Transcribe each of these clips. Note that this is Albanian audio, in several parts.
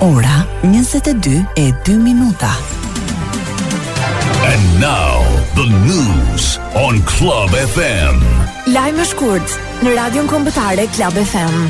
Ora 22:02. And now the news on Club FM. Lajme shkurt në Radion Kombëtare Club FM.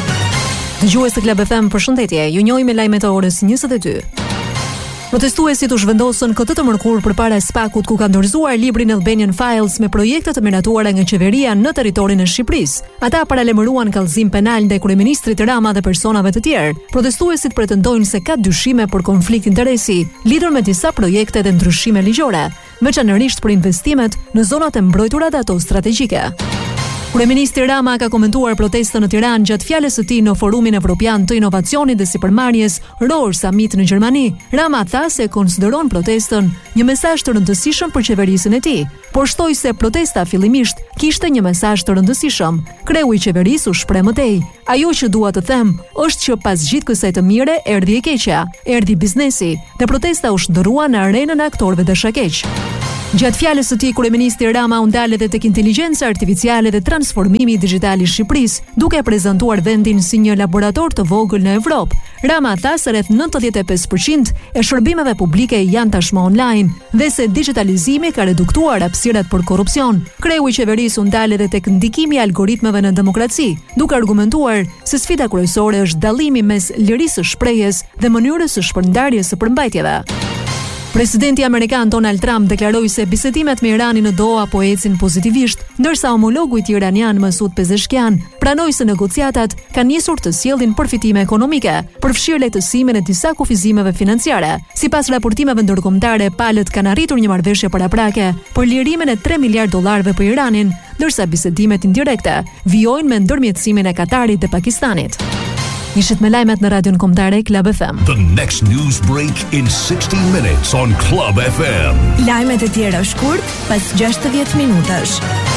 Dëgjues të Club FM, përshëndetje. Ju njohim me lajmet e orës 22. Protestuesit u zhvendosën këtë të mërkurë përpara Spakut, ku kanë dorëzuar librin Albanian Files me projekte të miratuara nga qeveria në territorin e Shqipërisë. Ata paralajmëruan kallëzim penal ndaj kryeministrit Rama dhe personave të tjerë. Protestuesit pretendojnë se ka dyshime për konflikt interesi lidhur me disa projekte dhe ndryshime ligjore, veçanërisht për investimet në zonat e mbrojtura dhe ato strategjike. Kryeministri Rama ka komentuar protestën në Tiranë gjatë fjalës së tij në Forumin Evropian të Inovacionit dhe Sipërmarrjes Rohr Summit në Gjermani. Rama tha se konsideron protestën një mesazh të rëndësishëm për qeverisën e tij, por shtoi se protesta fillimisht kishte një mesazh të rëndësishëm. Kreu i qeverisë u shpreh mëtej: "Ajo që dua të them është që pas gjithë kësaj të mire erdhi e keqja, erdhi biznesi dhe protesta u shndërrua në arenën e aktorëve dhe shakeq." Gjatë fjalës së tij, kryeministri Rama u ndal edhe tek inteligjenca artificiale dhe transformimi digital i Shqipërisë, duke prezantuar vendin si një laborator të vogël në Evropë. Rama tha se rreth 95% e shërbimeve publike janë tashmë online dhe se digitalizimi ka reduktuar hapësirat për korrupsion. Kreu i qeverisë u ndal edhe tek ndikimi i algoritmeve në demokraci, duke argumentuar se sfida kryesore është dallimi mes lirisë së shprehjes dhe mënyrës së shpërndarjes së përmbajtjeve. Presidenti Amerikan Donald Trump deklaroi se bisedimet me Iranin në Doha po ecin pozitivisht, ndërsa homologu i tij iranian Masoud Pezeshkian pranoi se negociatat kanë nisur të sjellin përfitime ekonomike, përfshirë lehtësimin e disa kufizimeve financiare. Sipas raportimeve ndërkombëtare, palët kanë arritur një marrëveshje paraprake për lirimin e $3 miliardë për Iranin, ndërsa bisedimet indirekte vijojnë me ndërmjetësimin e Katarit dhe Pakistanit. Ishit me lajmet në Radion Kombëtare Club FM. The next news break in 60 minutes on Club FM. Lajmet e tjera shkurt pas 60 minutash.